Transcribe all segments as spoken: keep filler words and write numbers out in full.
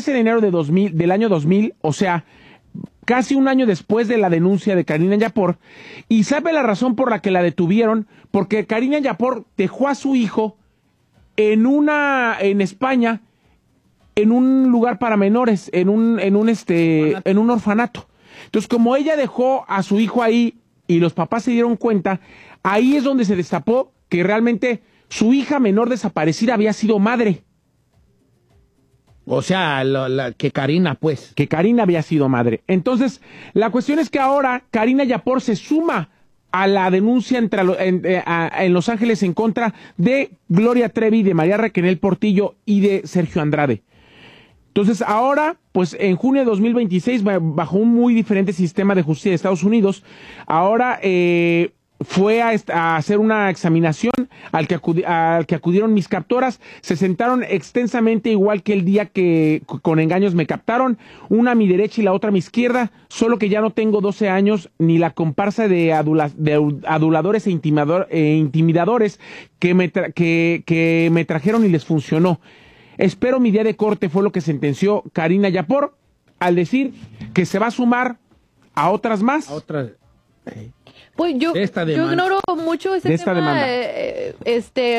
es en enero de dos mil, del año dos mil, o sea, casi un año después de la denuncia de Karina Yapor, y sabe la razón por la que la detuvieron, porque Karina Yapor dejó a su hijo en una, en España, en un lugar para menores, en un, en un este, orfanato. en un orfanato. Entonces, como ella dejó a su hijo ahí y los papás se dieron cuenta, ahí es donde se destapó que realmente su hija menor desaparecida había sido madre. O sea, lo, la, que Karina, pues. Que Karina había sido madre. Entonces, la cuestión es que ahora Karina Yapor se suma a la denuncia entre, en, en, en Los Ángeles en contra de Gloria Trevi, de María Raquel Portillo y de Sergio Andrade. Entonces, ahora, pues en junio de dos mil veintiséis, bajo un muy diferente sistema de justicia de Estados Unidos, ahora eh, fue a, a hacer una examinación al que, acudi, al que acudieron mis captoras. Se sentaron extensamente, igual que el día que con engaños me captaron, una a mi derecha y la otra a mi izquierda, solo que ya no tengo doce años, ni la comparsa de, adula, de aduladores e, intimidador, e intimidadores que me, tra, que, que me trajeron y les funcionó. Espero mi día de corte, fue lo que sentenció Karina Yapor, al decir que se va a sumar a otras más. A otras. Pues yo, yo ignoro mucho ese de tema, eh, este,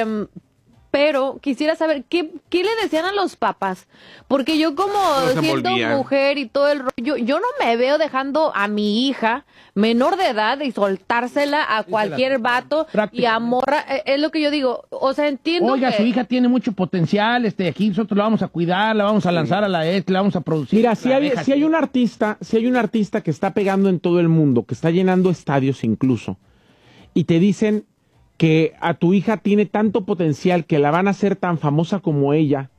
pero quisiera saber qué, qué le decían a los papás, porque yo como no siendo mujer y todo el rollo, yo no me veo dejando a mi hija menor de edad y soltársela a cualquier vato y a morra, es lo que yo digo, o sea, entiendo. Oiga, que... su hija tiene mucho potencial, este, aquí nosotros la vamos a cuidar, la vamos a lanzar sí. a la E S, la vamos a producir. Mira, si hay, si hay un artista, si hay un artista que está pegando en todo el mundo, que está llenando estadios incluso, y te dicen que a tu hija tiene tanto potencial que la van a hacer tan famosa como ella,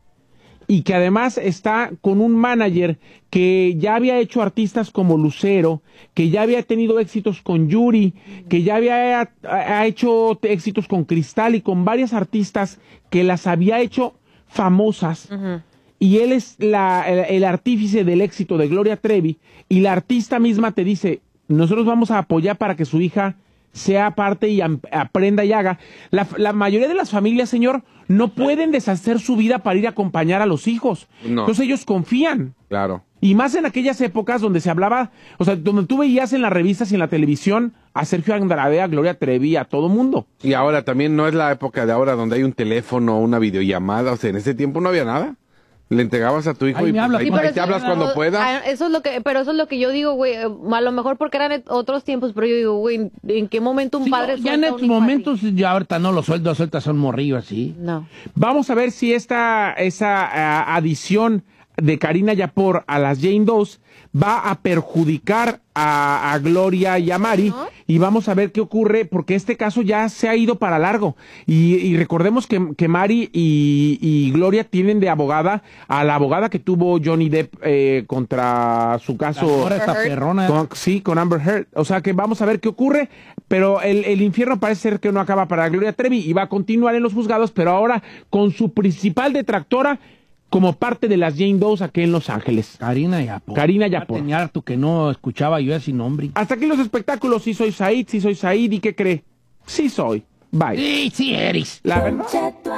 y que además está con un manager que ya había hecho artistas como Lucero, que ya había tenido éxitos con Yuri, que ya había ha hecho éxitos con Cristal y con varias artistas que las había hecho famosas. Uh-huh. Y él es la, el, el artífice del éxito de Gloria Trevi, y la artista misma te dice, nosotros vamos a apoyar para que su hija sea parte y aprenda y haga. La, la mayoría de las familias, señor, no pueden deshacer su vida para ir a acompañar a los hijos. No. Entonces ellos confían. Claro. Y más en aquellas épocas donde se hablaba, o sea, donde tú veías en las revistas y en la televisión a Sergio Andrade, a Gloria Trevi, a todo mundo. Y ahora también no es la época de ahora donde hay un teléfono, una videollamada, o sea, en ese tiempo no había nada. Le entregabas a tu hijo Ay, y pues, habla, ahí, sí, ahí te hablas cuando puedas. Eso es lo que, pero eso es lo que yo digo, güey, a lo mejor porque eran otros tiempos, pero yo digo, güey, ¿en qué momento un sí, padre no, ya en estos momentos, así? Ya ahorita no los sueldos, sueltas son morrillos así. No. Vamos a ver si esta, esa uh, adición de Karina Yapor a las Jane Does va a perjudicar a, a Gloria y a Mari, uh-huh. y vamos a ver qué ocurre, porque este caso ya se ha ido para largo, y, y recordemos que, que Mari y, y Gloria tienen de abogada a la abogada que tuvo Johnny Depp eh, contra su caso, esta perrona. Con, sí, con Amber Heard, o sea que vamos a ver qué ocurre, pero el, el infierno parece ser que no acaba para Gloria Trevi, y va a continuar en los juzgados, pero ahora con su principal detractora como parte de las Jane Does aquí en Los Ángeles. Karina Yapor. Karina Yapor. Tenía tú que no escuchaba yo ese nombre. Hasta aquí los espectáculos. Sí soy Said, sí soy Said. ¿Y qué cree? Sí soy. Bye. Sí, sí eres. La verdad. K T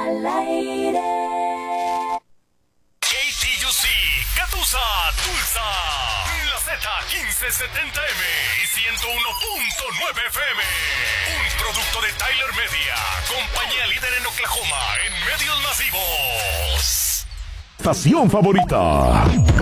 U C, Catusa, Tulsa, la Z quince setenta M y ciento uno punto nueve F M. Un producto de Tyler Media, compañía líder en Oklahoma en medios masivos. Estación favorita.